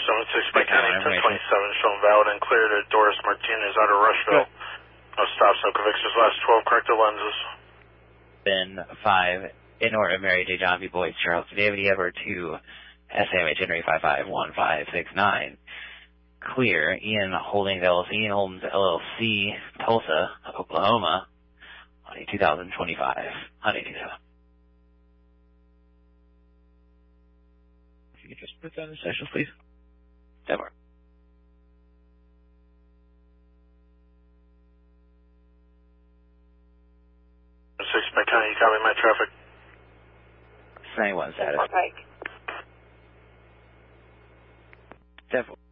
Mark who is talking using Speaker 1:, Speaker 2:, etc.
Speaker 1: 76 by County 1027, showing valid and clear to Doris Martinez out of Rushville. No stops, no convictions, last 12 corrected lenses.
Speaker 2: Then 5, in order, Mary J. John B. Boyd, Charles David Ever 2, SAMH Henry 551569. Clear, Ian Holdings LLC, Ian Holdings LLC, Tulsa, Oklahoma, on a 2025 Hyundai Tucson. If you could just put that in the sessions, please. Denver.
Speaker 1: 6 by County, you copy my traffic?
Speaker 2: 91 status.
Speaker 3: Pike.
Speaker 2: Denver.